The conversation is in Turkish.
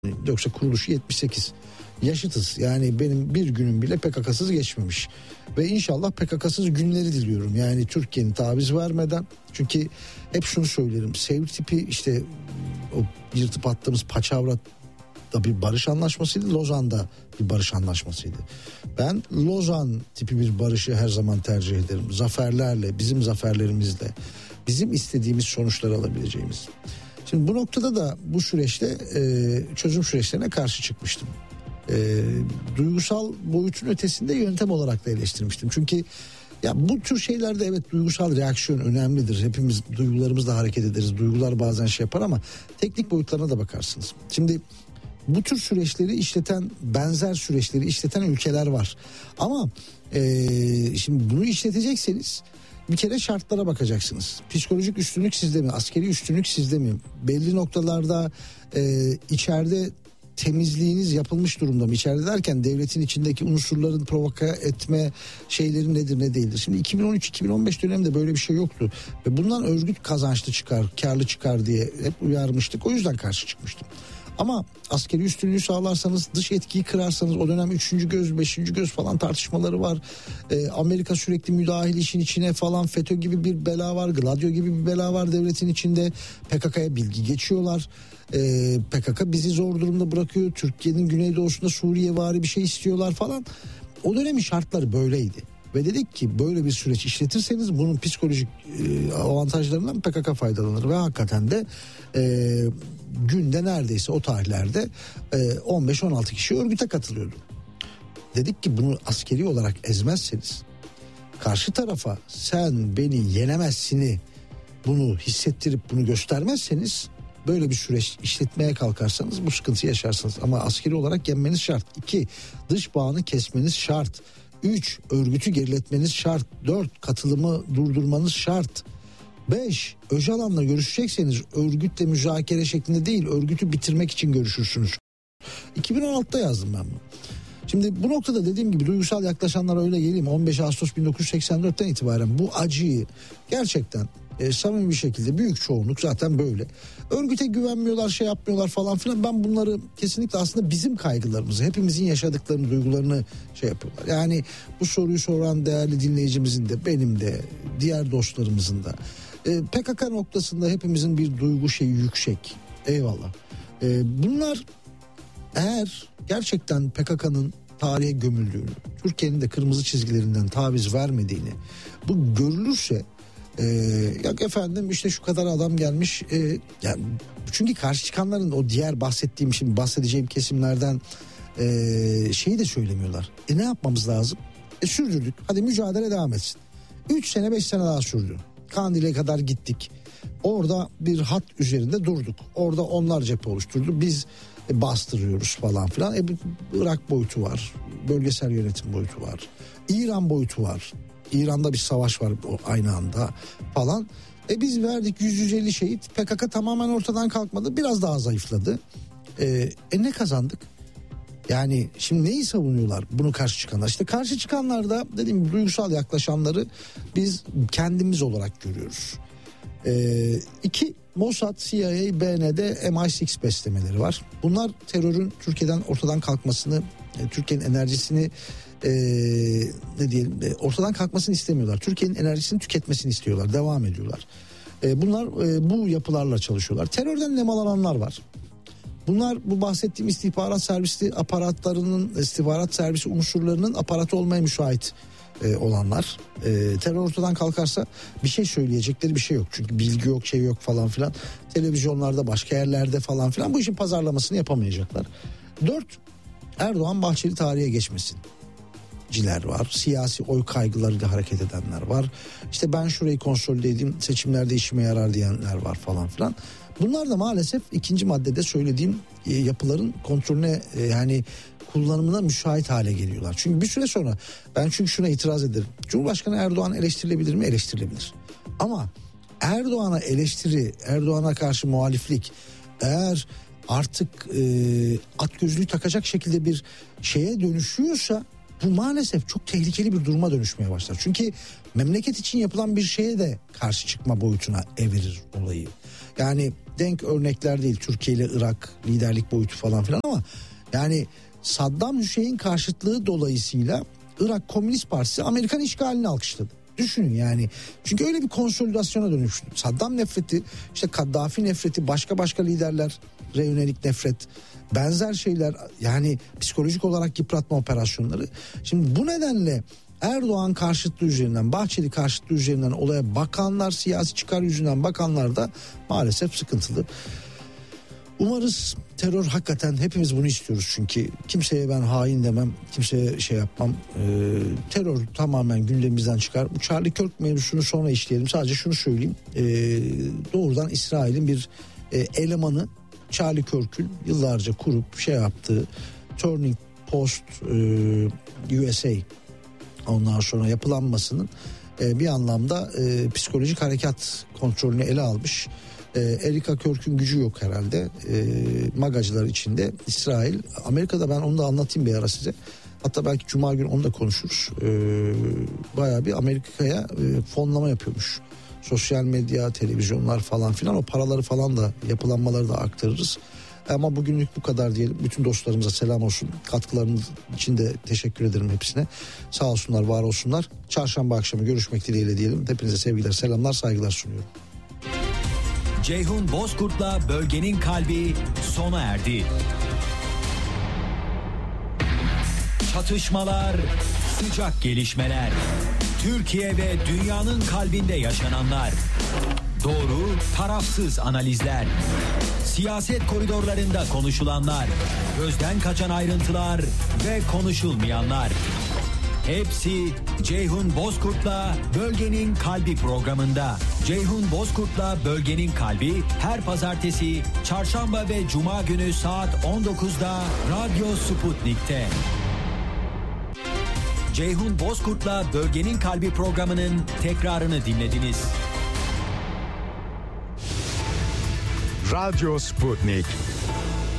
Yoksa kuruluşu 78. Yaşıtız. Yani benim bir günüm bile PKK'sız geçmemiş. Ve inşallah PKK'sız günleri diliyorum. Yani Türkiye'nin taviz vermeden. Çünkü hep şunu söylerim. Sevr tipi işte o yırtıp attığımız Paçavra'da bir barış anlaşmasıydı. Lozan'da bir barış anlaşmasıydı. Ben Lozan tipi bir barışı her zaman tercih ederim. Zaferlerle, bizim zaferlerimizle, bizim istediğimiz sonuçları alabileceğimiz. Şimdi bu noktada da bu süreçte çözüm süreçlerine karşı çıkmıştım. Duygusal boyutun ötesinde yöntem olarak da eleştirmiştim. Çünkü ya bu tür şeylerde evet duygusal reaksiyon önemlidir. Hepimiz duygularımızla hareket ederiz. Duygular bazen şey yapar ama teknik boyutlarına da bakarsınız. Şimdi bu tür süreçleri işleten, benzer süreçleri işleten ülkeler var. Ama şimdi bunu işletecekseniz bir kere şartlara bakacaksınız. Psikolojik üstünlük sizde mi? Askeri üstünlük sizde mi? Belli noktalarda içeride temizliğiniz yapılmış durumda mı? İçeride derken devletin içindeki unsurların provoka etme şeyleri nedir ne değildir? Şimdi 2013-2015 döneminde böyle bir şey yoktu. Ve bundan örgüt kazançlı çıkar, karlı çıkar diye hep uyarmıştık. O yüzden karşı çıkmıştım. Ama askeri üstünlüğü sağlarsanız, dış etkiyi kırarsanız, o dönem 3. göz 5. göz falan tartışmaları var. Amerika sürekli müdahil işin içine falan, FETÖ gibi bir bela var, Gladio gibi bir bela var devletin içinde. PKK'ya bilgi geçiyorlar. PKK bizi zor durumda bırakıyor. Türkiye'nin güneydoğusunda Suriyevari bir şey istiyorlar falan. O dönemin şartları böyleydi. Ve dedik ki böyle bir süreç işletirseniz bunun psikolojik avantajlarından PKK faydalanır. Ve hakikaten de günde neredeyse o tarihlerde 15-16 kişi örgüte katılıyordu. Dedik ki bunu askeri olarak ezmezseniz, karşı tarafa sen beni yenemezsini bunu hissettirip bunu göstermezseniz, böyle bir süreç işletmeye kalkarsanız bu sıkıntıyı yaşarsınız. Ama askeri olarak yenmeniz şart. 2. Dış bağını kesmeniz şart. 3. Örgütü geriletmeniz şart. 4. Katılımı durdurmanız şart. 5. Öcalan'la görüşecekseniz örgütle müzakere şeklinde değil, örgütü bitirmek için görüşürsünüz. 2016'da yazdım ben bunu. Şimdi bu noktada dediğim gibi duygusal yaklaşanlara öyle geleyim. 15 Ağustos 1984'ten itibaren bu acıyı gerçekten samimi bir şekilde, büyük çoğunluk zaten böyle. Örgüte güvenmiyorlar, şey yapmıyorlar falan filan. Ben bunları kesinlikle aslında bizim kaygılarımızı, hepimizin yaşadıklarını, duygularını şey yapıyorlar. Yani bu soruyu soran değerli dinleyicimizin de, benim de, diğer dostlarımızın da. PKK noktasında hepimizin bir duygu şeyi yüksek. Eyvallah. Bunlar eğer gerçekten PKK'nın tarihe gömüldüğünü, Türkiye'nin de kırmızı çizgilerinden taviz vermediğini bu görülürse, yok efendim işte şu kadar adam gelmiş, yani çünkü karşı çıkanların o diğer bahsettiğim, şimdi bahsedeceğim kesimlerden şeyi de söylemiyorlar. Ne yapmamız lazım? Sürdürdük. Hadi mücadele devam etsin. 3 sene 5 sene daha sürdü. Kandil'e kadar gittik. Orada bir hat üzerinde durduk. Orada onlar cephe oluşturdu. Biz bastırıyoruz falan filan. Irak boyutu var. Bölgesel yönetim boyutu var. İran boyutu var. İran'da bir savaş var aynı anda falan. Biz verdik 100-150 şehit. PKK tamamen ortadan kalkmadı. Biraz daha zayıfladı. Ne kazandık? Yani şimdi neyi savunuyorlar bunu karşı çıkanlar? İşte karşı çıkanlar da dediğim gibi duygusal yaklaşanları biz kendimiz olarak görüyoruz. 2. Mossad, CIA, BND, MI6 beslemeleri var. Bunlar terörün Türkiye'den ortadan kalkmasını, Türkiye'nin enerjisini ne diyelim, ortadan kalkmasını istemiyorlar. Türkiye'nin enerjisini tüketmesini istiyorlar. Devam ediyorlar. Bunlar bu yapılarla çalışıyorlar. Terörden nemalananlar var. Bunlar bu bahsettiğim istihbarat servisi aparatlarının, istihbarat servisi unsurlarının aparatı olmaya müsait olanlar. Terör ortadan kalkarsa bir şey söyleyecekleri bir şey yok. Çünkü bilgi yok, şey yok falan filan. Televizyonlarda, başka yerlerde falan filan bu işin pazarlamasını yapamayacaklar. 4. Erdoğan Bahçeli tarihe geçmesin ciler var. Siyasi oy kaygılarıyla hareket edenler var. İşte ben şurayı konsolide edeyim, seçimlerde işime yarar diyenler var falan filan. Bunlar da maalesef ikinci maddede söylediğim yapıların kontrolüne, yani kullanımına müsait hale geliyorlar. Çünkü bir süre sonra ben şuna itiraz ederim. Cumhurbaşkanı Erdoğan eleştirilebilir mi? Eleştirilebilir. Ama Erdoğan'a eleştiri, Erdoğan'a karşı muhaliflik eğer artık at gözlüğü takacak şekilde bir şeye dönüşüyorsa bu maalesef çok tehlikeli bir duruma dönüşmeye başlar. Çünkü memleket için yapılan bir şeye de karşı çıkma boyutuna evirir olayı. Yani denk örnekler değil, Türkiye ile Irak liderlik boyutu falan filan, ama yani Saddam Hüseyin karşıtlığı dolayısıyla Irak Komünist Partisi Amerikan işgalini alkışladı. Düşünün yani. Çünkü öyle bir konsolidasyona dönüştü. Saddam nefreti, işte Kaddafi nefreti, başka liderlere yönelik nefret, benzer şeyler, yani psikolojik olarak yıpratma operasyonları. Şimdi bu nedenle Erdoğan karşıtlığı üzerinden, Bahçeli karşıtlığı üzerinden olaya bakanlar, siyasi çıkar yüzünden bakanlar da maalesef sıkıntılı. Umarız terör, hakikaten hepimiz bunu istiyoruz çünkü kimseye ben hain demem, kimseye şey yapmam. Terör tamamen gündemimizden çıkar. Bu Charlie Kirk mevzusunu sonra işleyelim. Sadece şunu söyleyeyim. Doğrudan İsrail'in bir elemanı Charlie Kirk'ün yıllarca kurup şey yaptığı Turning Post USA, ondan sonra yapılanmasının bir anlamda psikolojik harekat kontrolünü ele almış. Erika Kirk'ün gücü yok herhalde. Magacılar içinde İsrail, Amerika'da, ben onu da anlatayım bir ara size. Hatta belki Cuma günü onu da konuşuruz. Bayağı bir Amerika'ya fonlama yapıyormuş. Sosyal medya, televizyonlar falan filan, o paraları falan da, yapılanmaları da aktarırız. Ama bugünlük bu kadar diyelim. Bütün dostlarımıza selam olsun. Katkılarınız için de teşekkür ederim hepsine. Sağ olsunlar, var olsunlar. Çarşamba akşamı görüşmek dileğiyle diyelim. Hepinize sevgiler, selamlar, saygılar sunuyorum. Ceyhun Bozkurt'la Bölgenin Kalbi sona erdi. Çatışmalar, sıcak gelişmeler, Türkiye ve dünyanın kalbinde yaşananlar, doğru, tarafsız analizler, siyaset koridorlarında konuşulanlar, gözden kaçan ayrıntılar ve konuşulmayanlar. Hepsi Ceyhun Bozkurt'la Bölgenin Kalbi programında. Ceyhun Bozkurt'la Bölgenin Kalbi her pazartesi, çarşamba ve cuma günü saat 19'da Radyo Sputnik'te. Ceyhun Bozkurt'la Bölgenin Kalbi programının tekrarını dinlediniz. Radyo Sputnik.